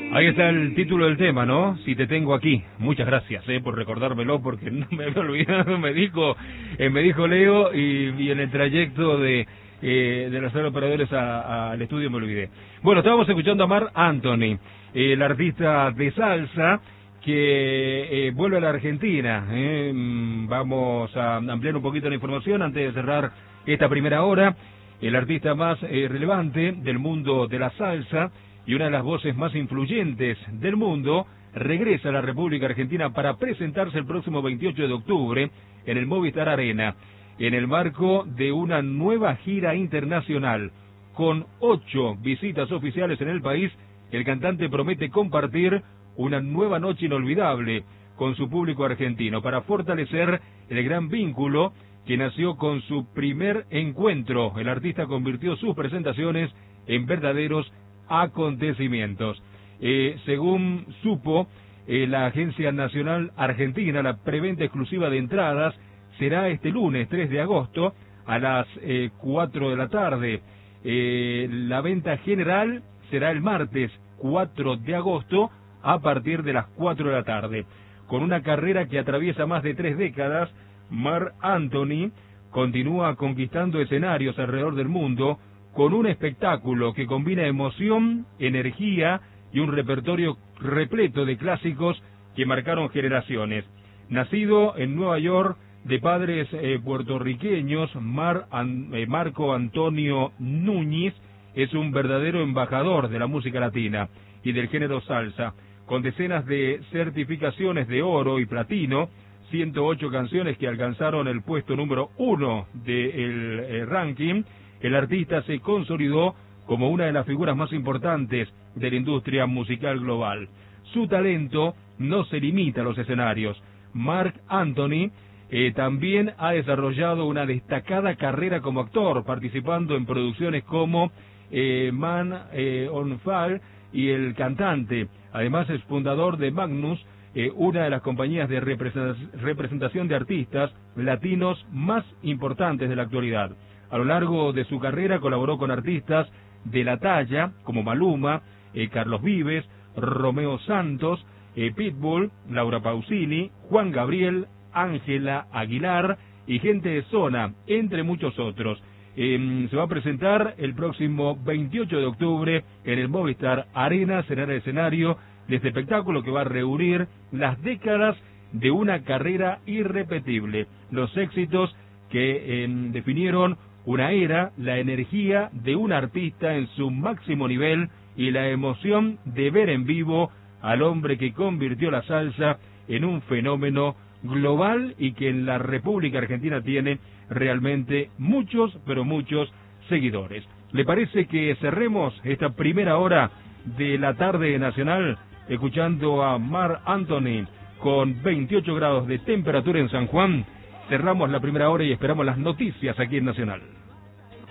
Ahí está el título del tema, ¿no? Si te tengo aquí. Muchas gracias, por recordármelo, porque no me había olvidado, me dijo Leo, y en el trayecto de los operadores al estudio me olvidé. Bueno, estábamos escuchando a Marc Anthony, el artista de salsa que vuelve a la Argentina. Vamos a ampliar un poquito la información antes de cerrar esta primera hora. El artista más relevante del mundo de la salsa y una de las voces más influyentes del mundo, regresa a la República Argentina para presentarse el próximo 28 de octubre en el Movistar Arena, en el marco de una nueva gira internacional. Con 8 visitas oficiales en el país, el cantante promete compartir una nueva noche inolvidable con su público argentino para fortalecer el gran vínculo que nació con su primer encuentro. El artista convirtió sus presentaciones en verdaderos acontecimientos. Según supo la Agencia Nacional Argentina, la preventa exclusiva de entradas será este lunes 3 de agosto a las 4 de la tarde. La venta general será el martes 4 de agosto a partir de las 4 de la tarde. Con una carrera que atraviesa más de 3 décadas, Marc Anthony continúa conquistando escenarios alrededor del mundo con un espectáculo que combina emoción, energía y un repertorio repleto de clásicos que marcaron generaciones. Nacido en Nueva York de padres puertorriqueños, Marco Antonio Núñez es un verdadero embajador de la música latina y del género salsa, con decenas de certificaciones de oro y platino, 108 canciones que alcanzaron el puesto número 1 del ranking. El artista se consolidó como una de las figuras más importantes de la industria musical global. Su talento no se limita a los escenarios. Marc Anthony también ha desarrollado una destacada carrera como actor, participando en producciones como Man on Fire y El Cantante. Además es fundador de Magnus, una de las compañías de representación de artistas latinos más importantes de la actualidad. A lo largo de su carrera colaboró con artistas de la talla como Maluma, Carlos Vives, Romeo Santos, Pitbull, Laura Pausini, Juan Gabriel, Ángela Aguilar y gente de Zona, entre muchos otros. Se va a presentar el próximo 28 de octubre en el Movistar Arena, será el escenario de este espectáculo que va a reunir las décadas de una carrera irrepetible, los éxitos que definieron una era, la energía de un artista en su máximo nivel y la emoción de ver en vivo al hombre que convirtió la salsa en un fenómeno global y que en la República Argentina tiene realmente muchos, pero muchos seguidores. ¿Le parece que cerremos esta primera hora de la tarde nacional escuchando a Marc Anthony con 28 grados de temperatura en San Juan? Cerramos la primera hora y esperamos las noticias aquí en Nacional.